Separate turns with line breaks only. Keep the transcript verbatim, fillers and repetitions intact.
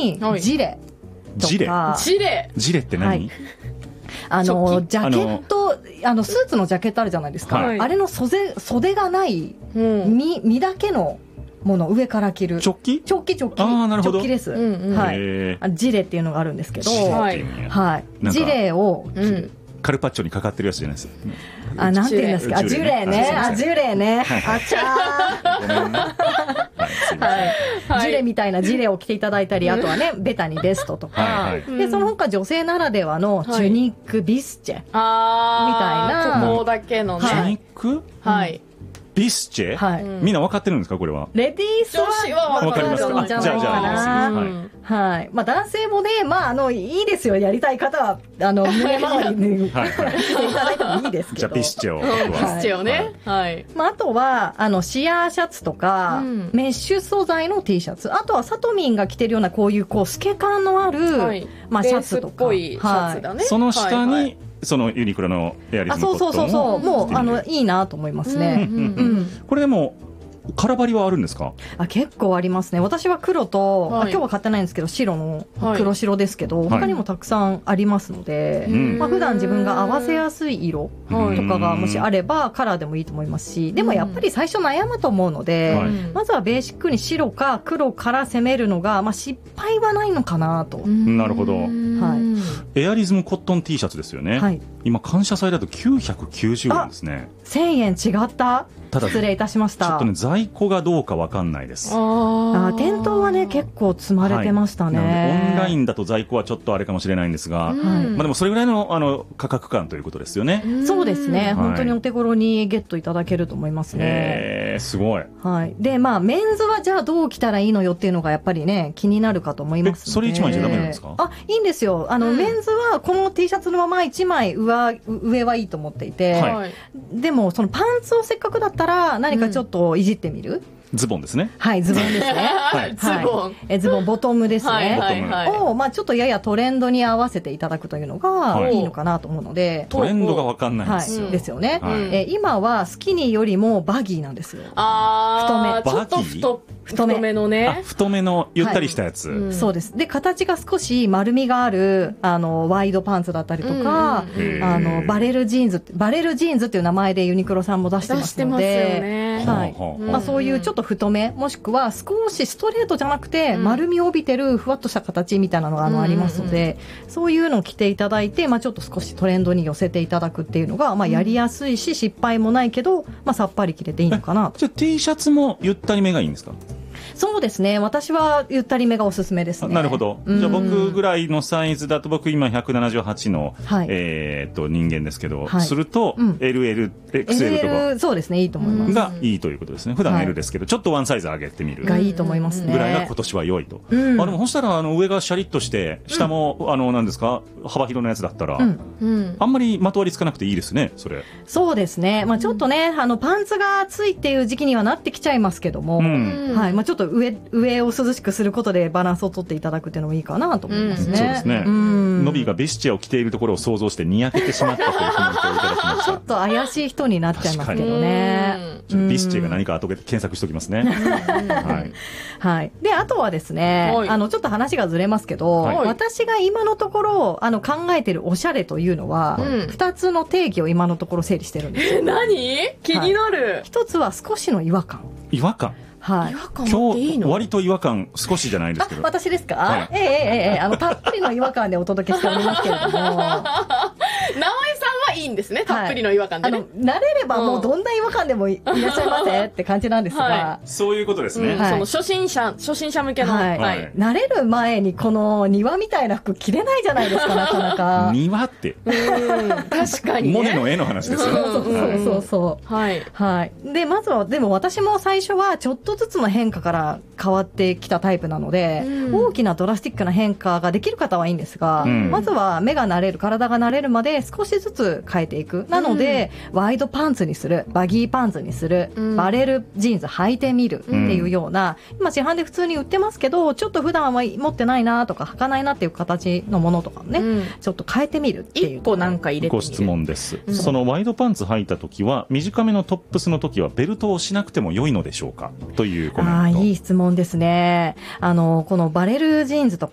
にジレとか、
ジレ
ジレって何、はい、
あのジャケット、あのスーツのジャケットあるじゃないですか、はい、あれの袖、袖がない、うん、身, 身だけのもの上から着る
チョッキ
チョッキチョッキ
あなるほど
チョッキです、うんうん、はい、あジレっていうのがあるんですけど、
はい、
はい、ジレを着る、うん
カルパッチョにかかってるやつじゃないです。
あ、なんて言うんですか。あ、ジュレね。あ、ジュレね。あちゃー。ごめんな。はい。ジュレみたいなジレを着ていただいたり、あとはね、ベタにベストとか。で、その他女性ならではのチュニックビスチェ。みたいな。
ここだけのね。
チュニック？
はい。
ビスチェ、はい、みんな分かってるんですかこれは。
レディースは分かるんじゃないかな。じゃあじゃあいいです。はい。はい。まあ男性もね、まああのいいですよ。やりたい方はあの胸周りにはいしていただいてもいいですけど。
じゃあビスチェを。
ビスチェをね。はい。
まああとはあのシアーシャツとか、うん、メッシュ素材の T シャツ、あとはサトミンが着てるようなこういうこう透け感のある、はい、まあシャツとか。
ベースっぽいシャツだね。
その下に、はいはい、そのユニクロのエアリズムコットンを
そうそうそうそうもうあのいいなと思いますね。うんうんうん
うん、これでも空張りはあるんですか？
あ、結構ありますね。私は黒と、はい、今日は買ってないんですけど白の黒白ですけど、はい、他にもたくさんありますので、はい、まあ、普段自分が合わせやすい色とかがもしあればカラーでもいいと思いますし、でもやっぱり最初悩むと思うので、はい、まずはベーシックに白か黒から攻めるのが、まあ、失敗はないのかなと。
なるほど、はい、エアリズムコットン T シャツですよね、はい、今感謝祭だときゅうひゃくきゅうじゅうえんですね。
せんえん違った。
ただ
失礼いたしました。
ちょっとね在庫がどうか分かんないです。
ああ店頭はね結構積まれてましたね、はい、
なのでオンラインだと在庫はちょっとあれかもしれないんですが、うん、まあ、でもそれぐらい の, あの価格感ということですよね。
そうですね、はい、本当にお手頃にゲットいただけると思いますね。
へーすごい、
はい、でまあメンズはじゃあどう着たらいいのよっていうのがやっぱりね気になるかと思いますので。
それいちまいじゃダメなんですか？
あいいんですよ。あの、うん、メンズはこの T シャツのままいちまい 上, 上はいいと思っていて、はい、でもそのパンツをせっかくだったら何かちょっといじってみる、うん
ズボンですね。
はい、ズボンですね。はい、ズボン。え、ズボン、ボトムですね。はいはいはい、を、まあちょっとややトレンドに合わせていただくというのがいいのかなと思うので。
トレンドがわかんないんですよ。
はい、ですよね、はい、え。今はスキニーよりもバギーなんですよ。
あー、
太
め。ちょっと太、太めのね。
太めのゆったりしたやつ、はい、
うん。そうです。で、形が少し丸みがある、あの、ワイドパンツだったりとか、うん、あの、バレルジーンズ、バレルジーンズっていう名前でユニクロさんも出してますので。出してますよね。はい。うん、まあそういうちょっと太め、もしくは少しストレートじゃなくて丸みを帯びてるふわっとした形みたいなのがあのありますので、そういうのを着ていただいて、まあ、ちょっと少しトレンドに寄せていただくっていうのが、まあ、やりやすいし失敗もないけど、まあ、さっぱり着れていいのかなと。
じゃあ T シャツもゆったりめがいいんですか？
そうですね。私はゆったりめがおすすめですね。
なるほど。じゃあ僕ぐらいのサイズだと、僕今ひゃくななじゅうはちの、はい、えー、っと人間ですけど、はい、すると、うん、エルエル、エックスエル とか
エルエル そうですね、いいと思います。
がいいということですね。普段 L ですけど、はい、ちょっとワンサイズ上げてみる
がいいと思いますね。
ぐらいが今年は良いと。うん、あでもそしたらあの上がシャリッとして下も、うん、あの何ですか幅広のやつだったら、うんうん、あんまりまとわりつかなくていいですね。それ。
そうですね。まあちょっとね、あのパンツが暑いっていう時期にはなってきちゃいますけども、うん、はい。まあちょっと上上を涼しくすることでバランスを取っていただくっていうのもいいかなと思いますね。うん、
そうですね。うん、ノビーがビスチェを着ているところを想像してにやけてしまったというコメントをいただきました。
ちょっと怪しい人になっちゃいますけどね。
ビスチェが何か後で検索しておきますね。はい。
はい。で、あとはですね、はい、あの、ちょっと話がずれますけど、はい、私が今のところ、あの、考えてるおしゃれというのは、二、はい、つの定義を今のところ整理してるんですよ。
え、何？気になる。
一、はい、つは少しの違和感。
違和感？
はい、
違和感っていいの？
今日割と違和感少しじゃないですけど。
私ですか？はい、ええええええあのたっぷりの違和感でお届けしておりますけれども。直江さん
はいいんですね。たっぷりの違和感で、ね。はい、
あの慣れればもうどんな違和感でも い,、うん、いらっしゃいませって感じなんですが、はい、
そういうことですね。
うんはい、その初心者初心者向けの、
はいはい、慣れる前にこの庭みたいな服着れないじゃないですかなかなか。
庭って。
うん確かに、ね。
モネの絵の話ですよね。
そうそうそうそう。はいはい。でまずはでも私も最初はちょっとずつの変化から変わってきたタイプなので、うん、大きなドラスティックな変化ができる方はいいんですが、うん、まずは目が慣れる体が慣れるまで少しずつ変えていく。なので、うん、ワイドパンツにする、バギーパンツにする、うん、バレルジーンズ履いてみるっていうような、うん、今市販で普通に売ってますけど、ちょっと普段は持ってないなとか履かないなっていう形のものとかね、うん、ちょっと変えてみるっていう。
一個なんか入れてみる。
ご質問です、うん、そのワイドパンツ履いた時は短めのトップスの時はベルトをしなくても良いのでしょうかというコメント。
あ、いい質問ですね。あのこのバレルジーンズと